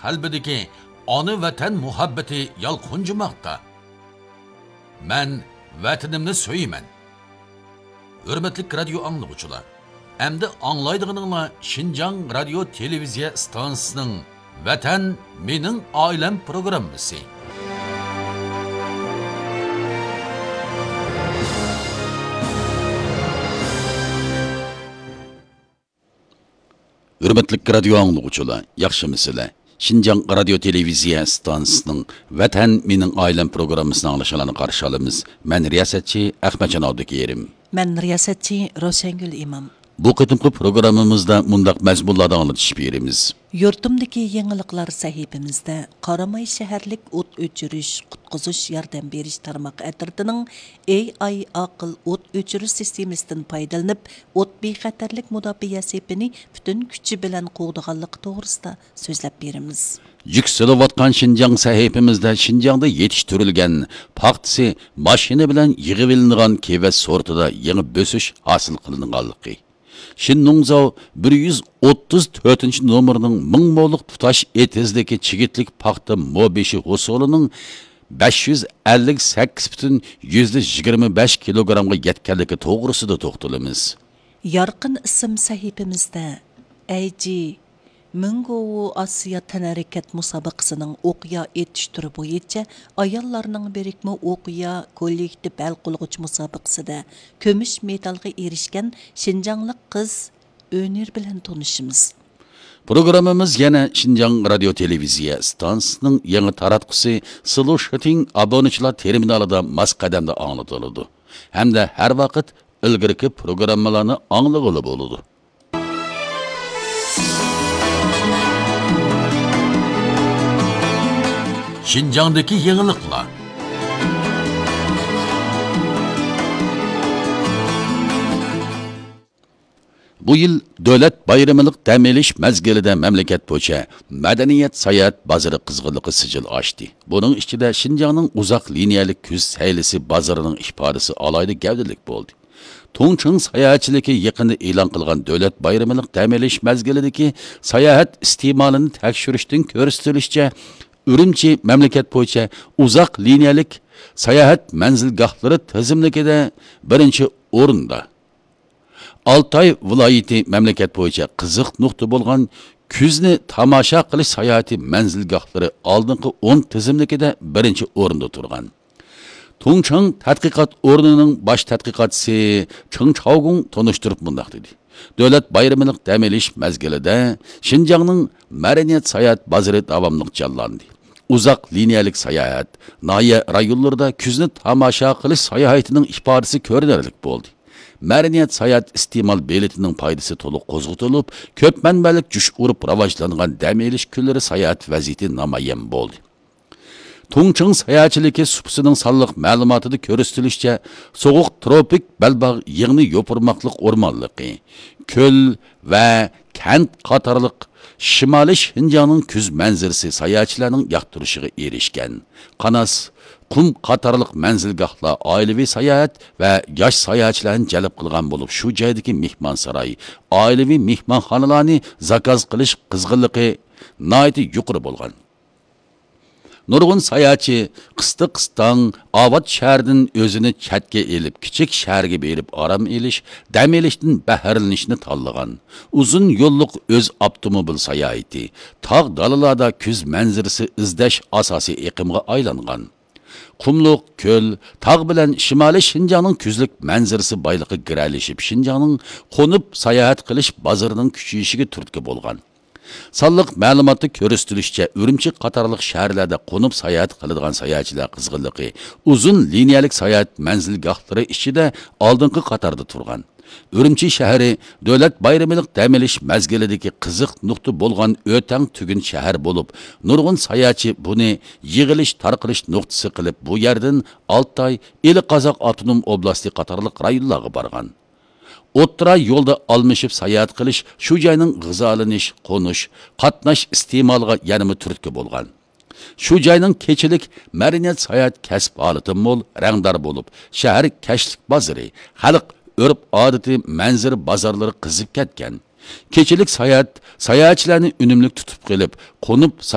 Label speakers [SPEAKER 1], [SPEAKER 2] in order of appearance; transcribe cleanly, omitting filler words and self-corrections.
[SPEAKER 1] qalbidagi ona vatan muhabbati yalqunjimoqda. Men vatanimni so'yman. Hurmatli radio anglag'uchilar, endi anglaydiganinglar Şinjan radio televiziya stansiyasining Vatan mening oilam programmasi. Hürmetlik radio anlıqçılar, yaxşımısılar? Şinjan radio televiziya stansiyasining Vatan mening oilam programmasini anglashlarni qarshi olamiz. Men riyosatchi Ahmadjon Abdukerim.
[SPEAKER 2] Men riyosatchi Roshangul Imom.
[SPEAKER 1] Bu qitimqi programmamizda mundaq mazmunlarni anlatishib beramiz.
[SPEAKER 2] Yurtimdagi yangiliklar sahifamizda Qaramay shaharlik o't o'chirish, qutqizish yordam berish tarmoqi atritining AI aql o't o'chirish sistemasidan foydalanib, o't bexatarlik mudofaa sepini butun kuchi bilan qo'g'diganligi to'g'risida so'zlab beramiz.
[SPEAKER 1] Yükselayotgan Şinjan sahifamizda Şinjanda yetishtirilgan paxtasi mashina bilan yig'ib ilingan kevat sortida yangi bo'sish hosil qilinganligi. Şinnungzao 134 nomerining mingmo'liq tutash etizidagi chigitlik paxta mobeshi hosulining 558,25 kilogramga yetganligi to'g'risida to'xtalamiz.
[SPEAKER 2] Yorqin ism sahifamizda AG Minggovu Asiya Tanharakat musobaqasining o'qiya etish turi bo'yicha ayollarning birikma o'qiya kollektiv hal qilg'uchi musobaqasida kumush medalga erishgan Şinjanlik qiz Önir bilan tanishimiz.
[SPEAKER 1] Programmamiz yana Şinjan radio televiziya stansiyasining yangi taratqusi Solution obunachilar terminalida mas qadamda anglatiladi. Hamda har vaqt ilgirki programmalarni anglag'ili bo'ladi. Şinjandaki yeniliklar. Bu yıl Davlat bayramılık dam olish mezgilida mamlakat bo'yicha madaniyat sayohat bozori qizg'inligi sijil ochdi. Buning ichida Şinjanning uzoq liniyali kuz saylisi bozorining ifodasi alayda gavdalik bo'ldi. Tongchang sayohatchiligi yaqinda e'lon qilgan Davlat bayramılık dam olish mezgilidagi sayohat iste'molini tekshirishdan ko'rsatilishicha Ürümçi memleket bo'yicha uzoq liniyalik sayohat manzilgohlari tizimligida birinchi o'rinda. Altay viloyati memleket bo'yicha qiziq nuqta bo'lgan kuzni tomosha qilish sayohati manzilgohlari oldingi 10 tizimligida birinchi o'rinda turgan. Tongchang tadqiqot o'rnining bosh tadqiqotchisi Cheng Chaogung tanishtirib mundaq dedi. Davlat bayramılık dam olish mezgilida Şinjanning madaniyat sayohat bozori davomli jonlandi. Uzoq liniyalik sayohat, noya rayonlarda kuzni tomosha qilish sayohatining ifodasi ko'rinarli bo'ldi. Madaniyat sayohat iste'mol beletining foydasi to'liq qo'zg'atilib, ko'p manbalik jush urib rivojlangan dam olish kunlari sayohat vaziyati namoyon bo'ldi. Tongchang sayohatchiligi supsining sonliq ma'lumotida ko'rsatilishicha, so'g'uq tropik balbog' yig'ni yo'pirmoqliq o'rmonligi, ko'l va kent qatorliq Shimoliy Şinjanning kuz manzarasi sayohatchilarning yoqtirishiga erishgan. Qanas, qum qatorliq manzilgohlar oilaviy sayohat va yosh sayohatchilarni jalb qilgan bo'lib, shu joydagi mehmonsaroy, oilaviy mehmonxonalarni zakaz qilish qizg'inligi nihoyat yuqori bo'lgan. Nurg'un sayohatchi qistan Obod shahardan o'zini chatga elib, kichik shaharga berib orom elish, dam olishdan bahrilanishni tanlagan. Uzun yo'lliq o'z avtomobil sayohati, tog' dalalarda kuz manzarasi izlash asosiy iqimga aylangan. Qumluq, ko'l, tog' bilan Shimoliy Şinjanning kuzlik manzarasi boyligi giralishib, Şinjanning qo'nib sayohat qilish bozorining kuchayishiga turtki bo'lgan. Sonliq ma'lumotda ko'rsatilishicha, Ürümçi qatorliq shaharlarda qo'nib sayohat qiladigan sayohatchilar qizg'inligi uzun liniyalik sayohat manzilgohlari ichida oldingi qatorda turgan. Ürümçi shahri davlat bayramılık dam olish mezgilidagi qiziq nuqta bo'lgan o'tang tugun shahar bo'lib, nurg'un sayohatchi buni yig'ilish tarqalish nuqtasi qilib, bu yerdan Altay, Eli-Qozoq avtonom oblasti qatorliq rayonlarga borgan. O'ttira yo'lda almashib sayohat qilish, shu joyning g'izolanish, qo'nish, qatnash iste'moliga yanami turtki bo'lgan. Shu joyning kechilik madaniyat sayohat kasb holati mo'l, rangdor bo'lib, shahar kashlik bozori, xalq örp odati manzir bozorlari qizib ketgan. Kechilik sayohatchilarni unumli tutib qilib, qo'nib